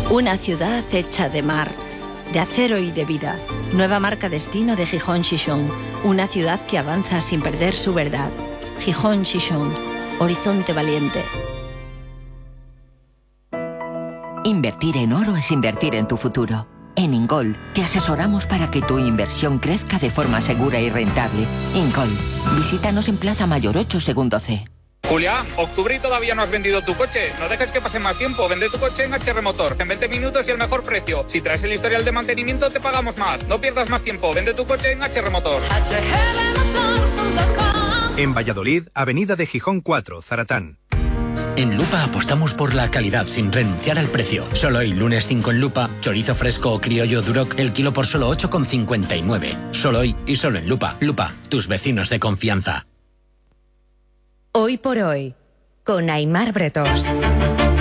Una ciudad hecha de mar, de acero y de vida. Nueva marca destino de Gijón Xixón. Una ciudad que avanza sin perder su verdad. Gijón Xixón. Horizonte valiente. Invertir en oro es invertir en tu futuro. En Ingol te asesoramos para que tu inversión crezca de forma segura y rentable. Ingol, visítanos en Plaza Mayor 8, segundo C. Julia, octubre y todavía no has vendido tu coche. No dejes que pase más tiempo. Vende tu coche en HR Motor. En 20 minutos y el mejor precio. Si traes el historial de mantenimiento, te pagamos más. No pierdas más tiempo. Vende tu coche en HR Motor. En Valladolid, Avenida de Gijón 4, Zaratán. En Lupa apostamos por la calidad sin renunciar al precio. Solo hoy, lunes 5 en Lupa, chorizo fresco o criollo Duroc, el kilo por solo 8,59. Solo hoy y solo en Lupa. Lupa, tus vecinos de confianza. Hoy por hoy, con Aimar Bretos.